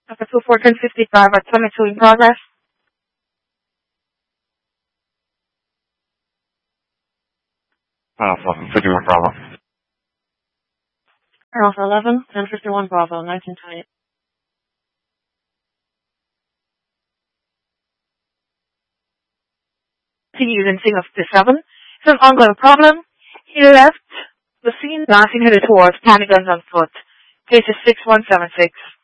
Alpha 2 1455 at 22 in progress. Alpha 51 Bravo. Alpha 11 1051 Bravo 1920. Continued in Sing of the 7. It's an ongoing problem. He left the scene, passing headed towards Panic Guns on foot. Case is 6176.